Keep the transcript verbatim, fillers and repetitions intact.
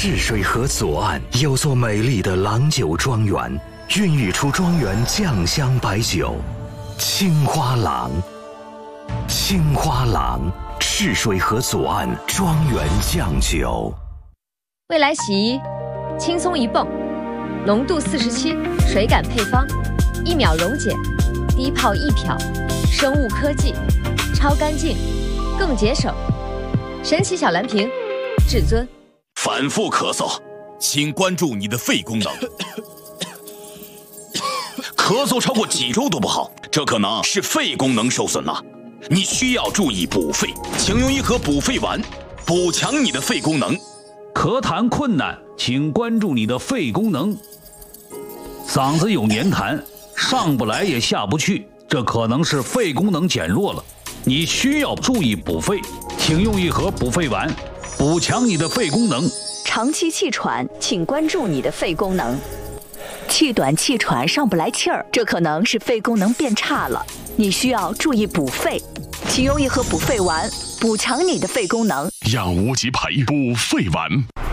赤水河左岸有座美丽的郎酒庄园，孕育出庄园酱香白酒青花郎。青花郎，赤水河左岸庄园酱酒。 未来洗衣，轻松一泵，浓度四十七，水感配方，一秒溶解，低泡一漂，生物科技，超干净，更节省。神奇小蓝瓶，至尊。 反复咳嗽，请关注你的肺功能。咳嗽超过几周都不好，这可能是肺功能受损了。你需要注意补肺，请用一盒补肺丸，补强你的肺功能。 咳痰困难，请关注你的肺功能。嗓子有黏痰，上不来也下不去，这可能是肺功能减弱了。你需要注意补肺，请用一盒补肺丸，补强你的肺功能。 长期气喘，请关注你的肺功能。气短气喘上不来气儿，这可能是肺功能变差了。你需要注意补肺，请用一盒补肺丸，补强你的肺功能。 让无极牌补肺丸。